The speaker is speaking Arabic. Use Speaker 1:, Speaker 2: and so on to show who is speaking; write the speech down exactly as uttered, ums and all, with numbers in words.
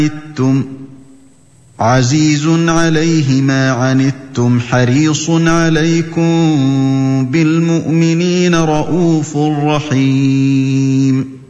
Speaker 1: عَنِتُّمْ عَزِيزٌ عَلَيْهِ مَا عَنِتُّمْ حَرِيصٌ عَلَيْكُم بِالْمُؤْمِنِينَ رَءُوفٌ رَّحِيمٌ